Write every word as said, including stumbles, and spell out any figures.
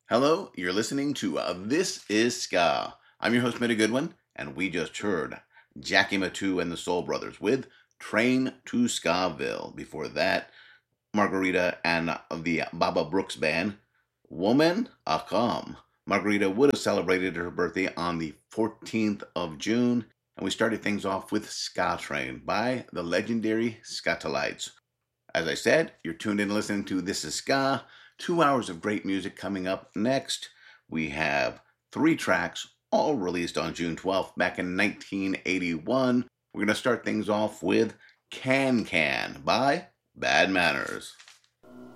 Hello, you're listening to uh, This is Ska. I'm your host, Mitty Goodwin, and we just heard Jackie Matu and the Soul Brothers with Train to Skaville. Before that, Margarita and the Baba Brooks Band, Woman a Come. Margarita would have celebrated her birthday on the fourteenth of June, and we started things off with Ska Train by the legendary Skatalites. As I said, you're tuned in listening to This is Ska. Two hours of great music coming up next. We have three tracks, all released on June twelfth, back in nineteen eighty-one. We're going to start things off with Can Can by Bad Manners.